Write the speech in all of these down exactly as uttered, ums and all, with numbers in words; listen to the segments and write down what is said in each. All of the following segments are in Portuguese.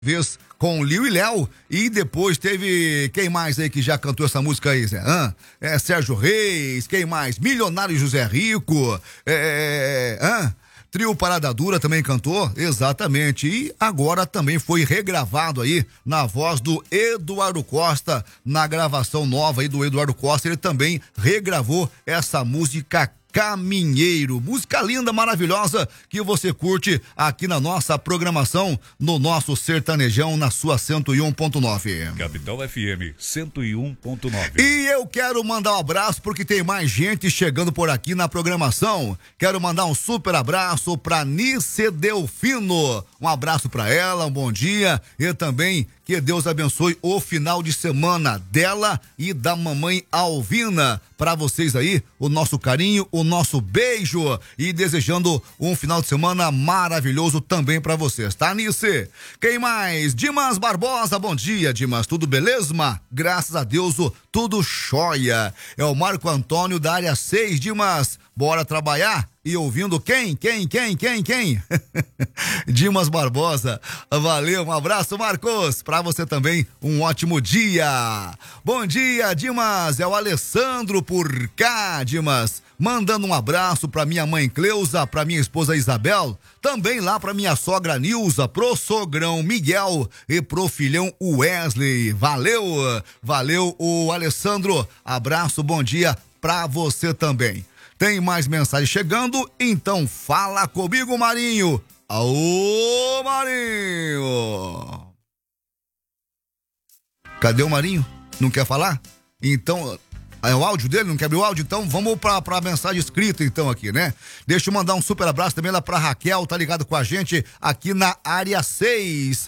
vez com Liu e Léo, e depois teve, quem mais aí que já cantou essa música aí, Zé? Hã? É, Sérgio Reis, quem mais? Milionário José Rico, é, hã? Trio Parada Dura também cantou, exatamente, e agora também foi regravado aí na voz do Eduardo Costa, na gravação nova aí do Eduardo Costa, ele também regravou essa música Caminheiro, música linda, maravilhosa, que você curte aqui na nossa programação, no nosso Sertanejão, na sua cento e um ponto nove. Capital F M cento e um ponto nove. E eu quero mandar um abraço porque tem mais gente chegando por aqui na programação. Quero mandar um super abraço pra Nice Delfino, um abraço pra ela, um bom dia, e também que Deus abençoe o final de semana dela e da mamãe Alvina. Para vocês aí, o nosso carinho, o nosso beijo e desejando um final de semana maravilhoso também para vocês, tá, Nice? Quem mais? Dimas Barbosa, bom dia, Dimas, tudo beleza? Graças a Deus, tudo jóia. É o Marco Antônio da área seis, Dimas, bora trabalhar? E ouvindo quem? Quem? Quem? Quem? Quem? Dimas Barbosa. Valeu, um abraço, Marcos. Pra você também, um ótimo dia. Bom dia, Dimas. É o Alessandro por cá, Dimas. Mandando um abraço pra minha mãe Cleusa, pra minha esposa Isabel, também lá pra minha sogra Nilza, pro sogrão Miguel e pro filhão Wesley. Valeu, valeu, o Alessandro. Abraço, bom dia pra você também. Tem mais mensagem chegando, então fala comigo, Marinho. Alô, Marinho. Cadê o Marinho? Não quer falar? Então, é o áudio dele? Não quer abrir o áudio? Então vamos pra, pra mensagem escrita então aqui, né? Deixa eu mandar um super abraço também lá pra Raquel, tá ligado com a gente aqui na área seis.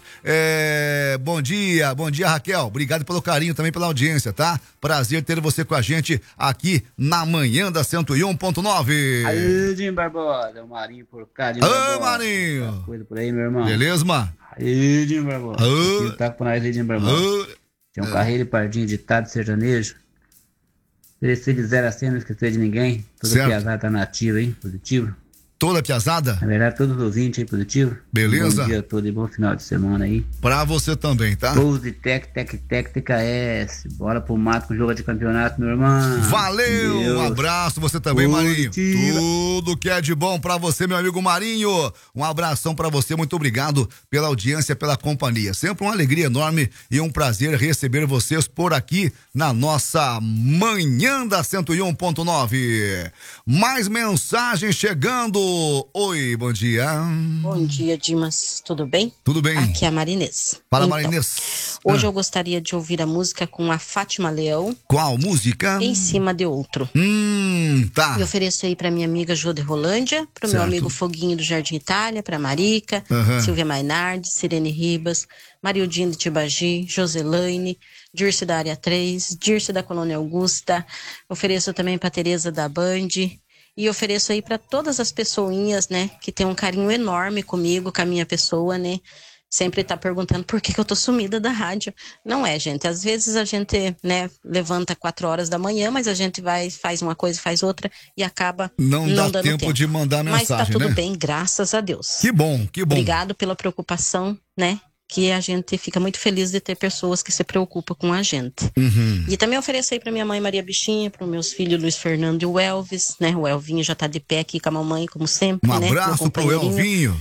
É, bom dia, bom dia, Raquel. Obrigado pelo carinho também, pela audiência, tá? Prazer ter você com a gente aqui na manhã da cento e um ponto nove. Aí, Jim Barbosa, o Marinho por cá, Jim Ô, Barbosa. Marinho. Coisa por aí, meu irmão. Beleza, mano? Aí, Jim Barbosa. Ô. Tá com nós aí, Jim Barbosa. Ô. Tem um carreiro pardinho ditado sertanejo. Oferecer de zero a cem, não esquecer de ninguém. Toda Certo. piazada tá nativa, hein? Positivo. Toda piazada? Na verdade, todos os ouvintes aí, positivo. Beleza. Bom dia todo e bom final de semana aí. Pra você também, tá? Gols de Tec, Tec, Tec, T K S. Bora pro mato com jogo de campeonato, meu irmão. Valeu, Deus. um abraço você também, Marinho. Positiva. Tudo que é de bom pra você, meu amigo Marinho. Um abração pra você, muito obrigado pela audiência, pela companhia. Sempre uma alegria enorme e um prazer receber vocês por aqui na nossa manhã da cento e um ponto nove. Mais mensagens chegando. Oi, bom dia. Bom dia, Dimas. Tudo bem? Tudo bem. Aqui é a Marinês. Fala, Então, Marinês. Hoje Ah, eu gostaria de ouvir a música com a Fátima Leão, Qual música? Em Cima de Outro. Hum, tá. E ofereço aí pra minha amiga Jô de Rolândia, pro meu Certo. amigo Foguinho do Jardim Itália, pra Marica, Aham. Silvia Mainardi, Sirene Ribas, Mariudinho de Tibagi, Joselaine, Dirce da Área três, Dirce da Colônia Augusta. Ofereço também pra Tereza da Band. E ofereço aí pra todas as pessoinhas, né, que tem um carinho enorme comigo, com a minha pessoa, né? Sempre tá perguntando por que que eu tô sumida da rádio. Não é, gente. Às vezes a gente, né, levanta quatro horas da manhã, mas a gente vai, faz uma coisa, faz outra e acaba Não, não, dá dando tempo, tempo de mandar Mas mensagem, tá tudo né? bem, graças a Deus. Que bom, que bom. Obrigado pela preocupação, né? Que a gente fica muito feliz de ter pessoas que se preocupam com a gente. Uhum. E também ofereço aí pra minha mãe Maria Bichinha, para meus filhos Luiz Fernando e o Elvis, né? O Elvinho já tá de pé aqui com a mamãe, como sempre, Um né? Meu abraço pro companheirinho. Elvinho.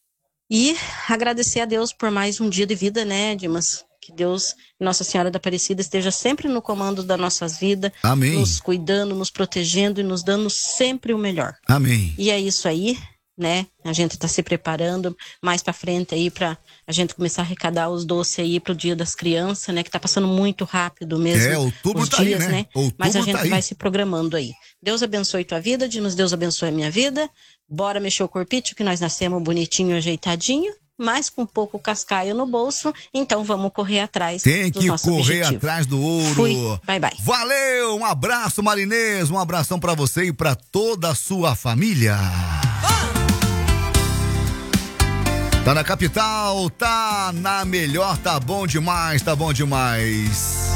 E agradecer a Deus por mais um dia de vida, né, Dimas? Que Deus, Nossa Senhora da Aparecida, esteja sempre no comando das nossas vidas, Amém. nos cuidando, nos protegendo e nos dando sempre o melhor. Amém. E é isso aí, né? A gente tá se preparando mais pra frente aí pra a gente começar a arrecadar os doces aí pro Dia das Crianças, né? Que tá passando muito rápido mesmo. É, outubro os tá aí, dias, né? Outubro Mas a tá gente aí. vai se programando aí. Deus abençoe tua vida, Dimas, Deus abençoe a minha vida. Bora mexer o corpite, que nós nascemos bonitinho, ajeitadinho, mas com pouco cascaio no bolso, então vamos correr atrás Tem do que nosso correr objetivo. atrás do ouro. Fui, bye bye. Valeu, um abraço, Marinês, um abração pra você e pra toda a sua família. Tá na capital, tá na melhor, tá bom demais, tá bom demais.